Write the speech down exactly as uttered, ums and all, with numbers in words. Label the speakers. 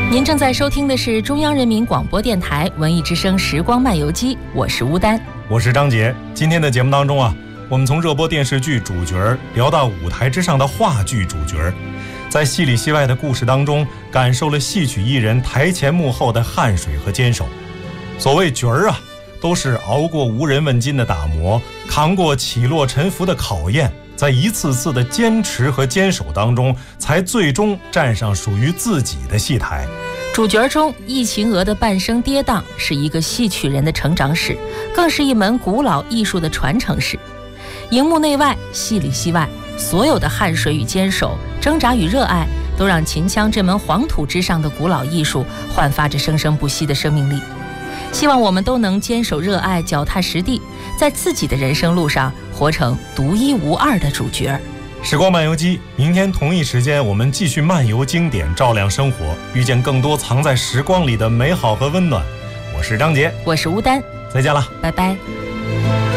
Speaker 1: 您正在收听的是中央人民广播电台文艺之声时光漫游记，我是吴丹，
Speaker 2: 我是张杰。今天的节目当中啊，我们从热播电视剧主角聊到舞台之上的话剧主角，在戏里戏外的故事当中，感受了戏曲艺人台前幕后的汗水和坚守。所谓角儿啊，都是熬过无人问津的打磨，扛过起落沉浮的考验，在一次次的坚持和坚守当中，才最终站上属于自己的戏台。
Speaker 1: 主角中，易秦娥的半生跌宕是一个戏曲人的成长史，更是一门古老艺术的传承史。荧幕内外，戏里戏外，所有的汗水与坚守、挣扎与热爱，都让秦腔这门黄土之上的古老艺术焕发着生生不息的生命力。希望我们都能坚守热爱，脚踏实地，在自己的人生路上活成独一无二的主角。
Speaker 2: 时光漫游记，明天同一时间我们继续漫游经典，照亮生活，遇见更多藏在时光里的美好和温暖。我是张杰，
Speaker 1: 我是吴丹，
Speaker 2: 再见了，
Speaker 1: 拜拜。